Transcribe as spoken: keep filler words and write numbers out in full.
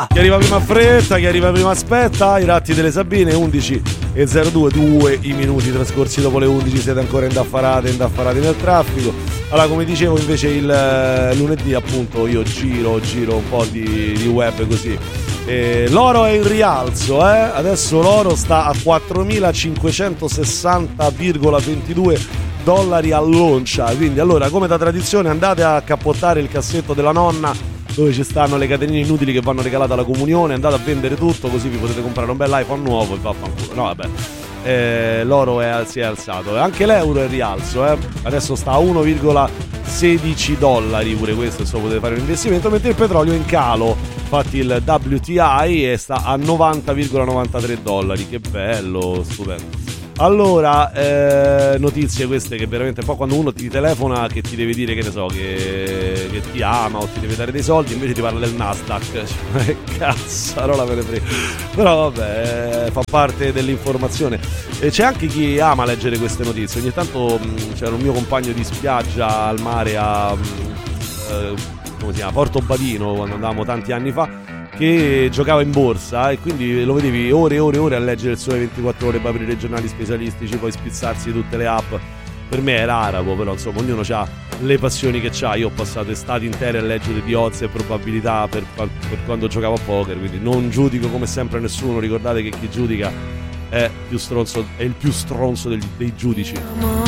Chi arriva prima fretta, chi arriva prima aspetta. I ratti delle Sabine, undici e zero due, due i minuti trascorsi dopo le undici, siete ancora indaffarate, indaffarati nel traffico. Allora, come dicevo, invece il lunedì appunto io giro, giro un po' di, di web così. Eh, l'oro è in rialzo, eh? Adesso l'oro sta a quattromilacinquecentosessanta virgola ventidue dollari all'oncia. Quindi allora, come da tradizione, andate a cappottare il cassetto della nonna dove ci stanno le catenine inutili che vanno regalate alla comunione, andate a vendere tutto così vi potete comprare un bel iPhone nuovo e vaffanculo. No vabbè, eh, l'oro è, si è alzato, anche l'euro è in rialzo, eh? Adesso sta a uno virgola sedici dollari pure questo, insomma potete fare un investimento, mentre il petrolio è in calo. Infatti il W T I e sta a novanta virgola novantatré dollari. Che bello, stupendo. Allora, eh, notizie queste che veramente poi quando uno ti telefona che ti deve dire, che ne so, che, che ti ama o ti deve dare dei soldi, invece ti parla del Nasdaq. Cioè, che cazzarola me ne frega. Però vabbè, fa parte dell'informazione. E c'è anche chi ama leggere queste notizie. Ogni tanto mh, c'era un mio compagno di spiaggia al mare a mh, eh, come si chiama? Porto Badino, quando andavamo tanti anni fa, che giocava in borsa e quindi lo vedevi ore e ore e ore a leggere il Sole ventiquattro Ore, poi aprire i giornali specialistici, poi spizzarsi tutte le app. Per me era arabo, però insomma ognuno ha le passioni che ha. Io ho passato estati intere a leggere di odds e probabilità per, per quando giocavo a poker, quindi non giudico come sempre nessuno. Ricordate che chi giudica è più stronzo, è il più stronzo degli, dei giudici.